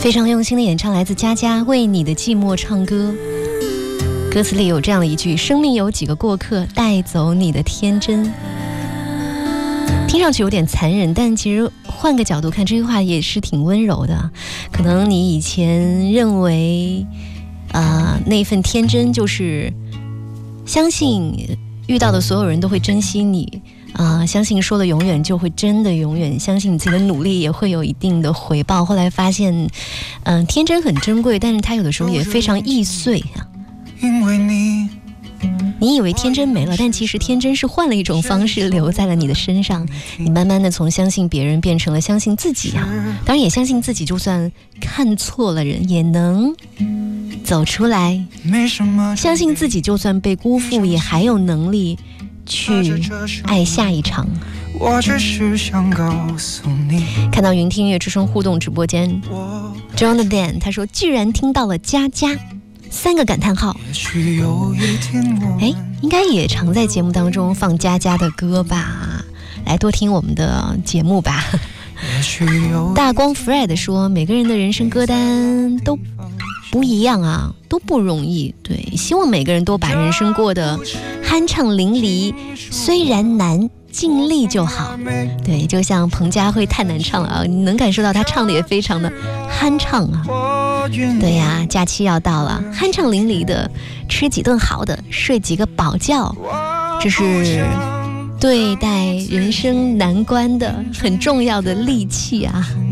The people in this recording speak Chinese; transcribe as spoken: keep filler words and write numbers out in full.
非常用心的演唱，来自佳佳为你的寂寞唱歌。歌词里有这样的一句：生命有几个过客，带走你的天真。听上去有点残忍，但其实换个角度看，这句话也是挺温柔的。可能你以前认为呃，那份天真就是相信遇到的所有人都会珍惜你啊、呃，相信说的永远就会真的永远，相信你自己的努力也会有一定的回报。后来发现嗯、呃，天真很珍贵，但是它有的时候也非常易碎啊。 因为你你以为天真没了，但其实天真是换了一种方式留在了你的身上。你慢慢的从相信别人变成了相信自己啊，当然也相信自己，就算看错了人也能走出来。相信自己，就算被辜负，也还有能力去爱下一场。 我只是想告诉你， 看到云听音乐之声互动直播间 Jonathan 他说居然听到了佳佳，三个感叹号。哎，应该也常在节目当中放佳佳的歌吧，来多听我们的节目吧。大光 Fred 说每个人的人生歌单都不一样啊，都不容易。对，希望每个人都把人生过得酣畅淋漓，虽然难尽力就好。对，就像彭佳慧太难唱了啊，你能感受到她唱的也非常的酣畅啊。对呀，假期要到了，酣畅淋漓的吃几顿好的，睡几个饱觉，这是对待人生难关的很重要的利器啊。